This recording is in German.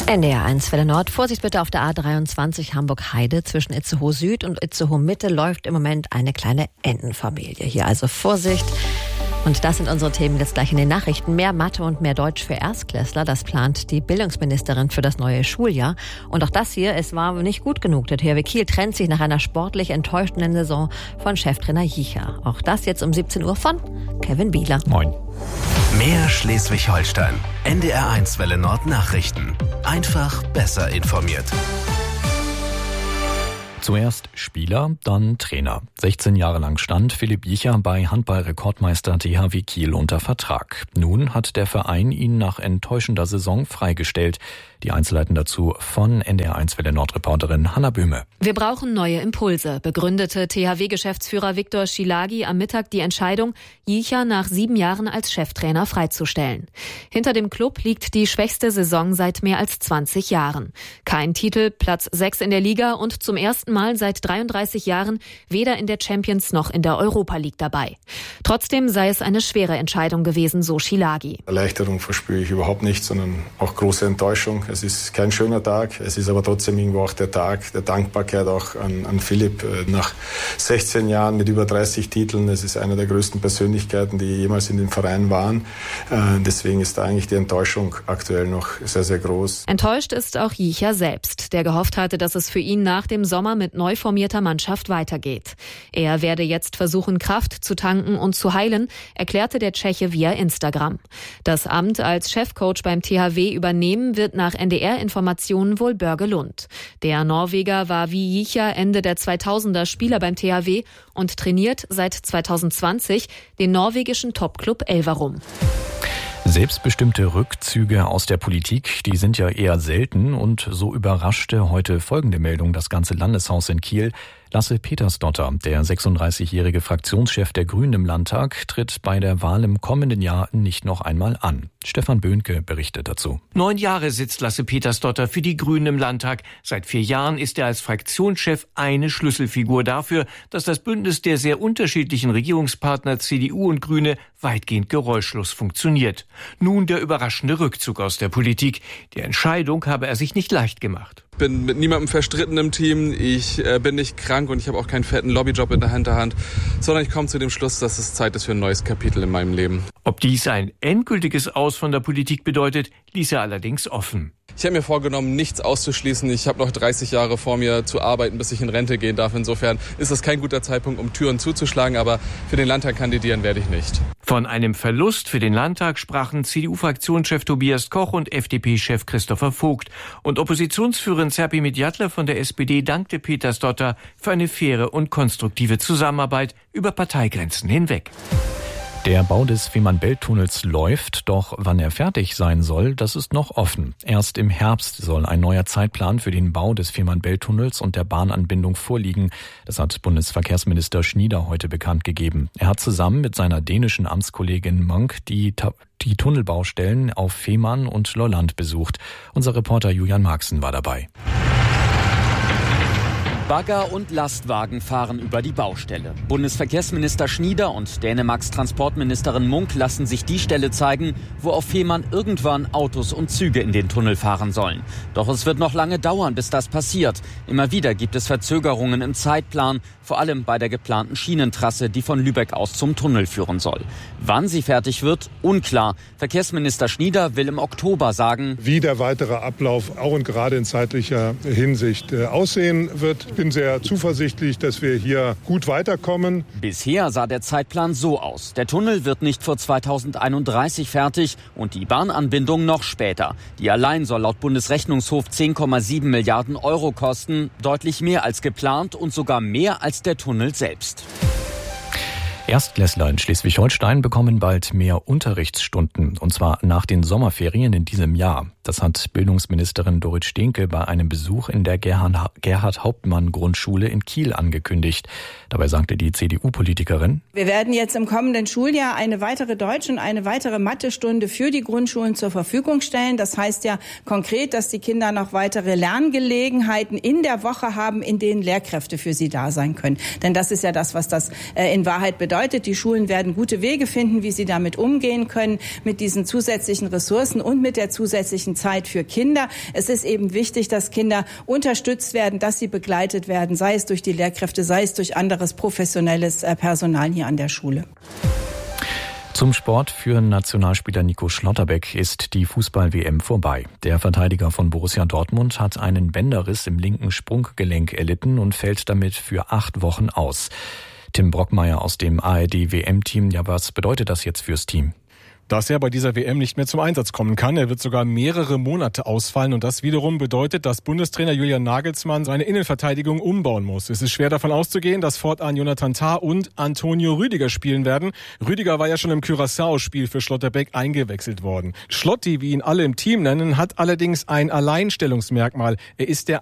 NDR 1 Welle Nord. Vorsicht bitte auf der A23 Hamburg-Heide. Zwischen Itzehoe Süd und Itzehoe Mitte läuft im Moment eine kleine Entenfamilie. Hier also Vorsicht. Und das sind unsere Themen jetzt gleich in den Nachrichten. Mehr Mathe und mehr Deutsch für Erstklässler, das plant die Bildungsministerin für das neue Schuljahr. Und auch das hier, es war nicht gut genug. Der THW Kiel trennt sich nach einer sportlich enttäuschenden Saison von Cheftrainer Jicha. Auch das jetzt um 17 Uhr von Kevin Bieler. Moin. Mehr Schleswig-Holstein. NDR 1 Welle Nord Nachrichten. Einfach besser informiert. Zuerst Spieler, dann Trainer. 16 Jahre lang stand Philipp Jicha bei Handball-Rekordmeister THW Kiel unter Vertrag. Nun hat der Verein ihn nach enttäuschender Saison freigestellt. Die Einzelheiten dazu von NDR 1 Welle Nord-Reporterin Hanna Böhme. Wir brauchen neue Impulse, begründete THW-Geschäftsführer Viktor Schilágyi am Mittag die Entscheidung, Jicha nach 7 Jahren als Cheftrainer freizustellen. Hinter dem Klub liegt die schwächste Saison seit mehr als 20 Jahren. Kein Titel, Platz 6 in der Liga und zum ersten Mal seit 33 Jahren weder in der Champions noch in der Europa League dabei. Trotzdem sei es eine schwere Entscheidung gewesen, so Schilágyi. Erleichterung verspüre ich überhaupt nicht, sondern auch große Enttäuschung. Es ist kein schöner Tag, es ist aber trotzdem irgendwo auch der Tag der Dankbarkeit auch an Philipp. Nach 16 Jahren mit über 30 Titeln, es ist eine der größten Persönlichkeiten, die jemals in dem Verein waren. Deswegen ist da eigentlich die Enttäuschung aktuell noch sehr, sehr groß. Enttäuscht ist auch Jicha selbst, der gehofft hatte, dass es für ihn nach dem Sommer mit neu formierter Mannschaft weitergeht. Er werde jetzt versuchen, Kraft zu tanken und zu heilen, erklärte der Tscheche via Instagram. Das Amt als Chefcoach beim THW übernehmen wird nach NDR-Informationen wohl Børge Lund. Der Norweger war wie Jicha Ende der 2000er Spieler beim THW und trainiert seit 2020 den norwegischen Topclub Elverum. Selbstbestimmte Rückzüge aus der Politik, die sind ja eher selten und so überraschte heute folgende Meldung das ganze Landeshaus in Kiel. Lasse Petersdotter, der 36-jährige Fraktionschef der Grünen im Landtag, tritt bei der Wahl im kommenden Jahr nicht noch einmal an. Stefan Böhnke berichtet dazu. 9 Jahre sitzt Lasse Petersdotter für die Grünen im Landtag. Seit 4 Jahren ist er als Fraktionschef eine Schlüsselfigur dafür, dass das Bündnis der sehr unterschiedlichen Regierungspartner CDU und Grüne weitgehend geräuschlos funktioniert. Nun der überraschende Rückzug aus der Politik. Die Entscheidung habe er sich nicht leicht gemacht. Ich bin mit niemandem verstritten im Team, ich bin nicht krank und ich habe auch keinen fetten Lobbyjob in der Hinterhand, sondern ich komme zu dem Schluss, dass es Zeit ist für ein neues Kapitel in meinem Leben. Ob dies ein endgültiges Aus von der Politik bedeutet, ließ er allerdings offen. Ich habe mir vorgenommen, nichts auszuschließen. Ich habe noch 30 Jahre vor mir zu arbeiten, bis ich in Rente gehen darf. Insofern ist das kein guter Zeitpunkt, um Türen zuzuschlagen, aber für den Landtag kandidieren werde ich nicht. Von einem Verlust für den Landtag sprachen CDU-Fraktionschef Tobias Koch und FDP-Chef Christopher Vogt. Und Oppositionsführerin Serpil Midjatler von der SPD dankte Petersdotter für eine faire und konstruktive Zusammenarbeit über Parteigrenzen hinweg. Der Bau des Fehmarnbelt-Tunnels läuft, doch wann er fertig sein soll, das ist noch offen. Erst im Herbst soll ein neuer Zeitplan für den Bau des Fehmarnbelt-Tunnels und der Bahnanbindung vorliegen. Das hat Bundesverkehrsminister Schnieder heute bekannt gegeben. Er hat zusammen mit seiner dänischen Amtskollegin Monk die Tunnelbaustellen auf Fehmarn und Lolland besucht. Unser Reporter Julian Marxen war dabei. Bagger und Lastwagen fahren über die Baustelle. Bundesverkehrsminister Schnieder und Dänemarks Transportministerin Munk lassen sich die Stelle zeigen, wo auf Fehmarn irgendwann Autos und Züge in den Tunnel fahren sollen. Doch es wird noch lange dauern, bis das passiert. Immer wieder gibt es Verzögerungen im Zeitplan, vor allem bei der geplanten Schienentrasse, die von Lübeck aus zum Tunnel führen soll. Wann sie fertig wird, unklar. Verkehrsminister Schnieder will im Oktober sagen, wie der weitere Ablauf auch und gerade in zeitlicher Hinsicht aussehen wird. Ich bin sehr zuversichtlich, dass wir hier gut weiterkommen. Bisher sah der Zeitplan so aus. Der Tunnel wird nicht vor 2031 fertig und die Bahnanbindung noch später. Die allein soll laut Bundesrechnungshof 10,7 Milliarden Euro kosten. Deutlich mehr als geplant und sogar mehr als der Tunnel selbst. Erstklässler in Schleswig-Holstein bekommen bald mehr Unterrichtsstunden, und zwar nach den Sommerferien in diesem Jahr. Das hat Bildungsministerin Dorit Stehnke bei einem Besuch in der Gerhard-Hauptmann-Grundschule in Kiel angekündigt. Dabei sagte die CDU-Politikerin: Wir werden jetzt im kommenden Schuljahr eine weitere Deutsch- und eine weitere Mathestunde für die Grundschulen zur Verfügung stellen. Das heißt ja konkret, dass die Kinder noch weitere Lerngelegenheiten in der Woche haben, in denen Lehrkräfte für sie da sein können. Denn das ist ja das, was das in Wahrheit bedeutet. Die Schulen werden gute Wege finden, wie sie damit umgehen können, mit diesen zusätzlichen Ressourcen und mit der zusätzlichen wichtigen Zeit für Kinder. Es ist eben wichtig, dass Kinder unterstützt werden, dass sie begleitet werden, sei es durch die Lehrkräfte, sei es durch anderes professionelles Personal hier an der Schule. Zum Sport für Nationalspieler Nico Schlotterbeck ist die Fußball-WM vorbei. Der Verteidiger von Borussia Dortmund hat einen Bänderriss im linken Sprunggelenk erlitten und fällt damit für 8 Wochen aus. Tim Brockmeier aus dem ARD-WM-Team. Ja, was bedeutet das jetzt fürs Team? Dass er bei dieser WM nicht mehr zum Einsatz kommen kann. Er wird sogar mehrere Monate ausfallen und das wiederum bedeutet, dass Bundestrainer Julian Nagelsmann seine Innenverteidigung umbauen muss. Es ist schwer davon auszugehen, dass fortan Jonathan Tah und Antonio Rüdiger spielen werden. Rüdiger war ja schon im Curaçao-Spiel für Schlotterbeck eingewechselt worden. Schlotti, wie ihn alle im Team nennen, hat allerdings ein Alleinstellungsmerkmal. Er ist der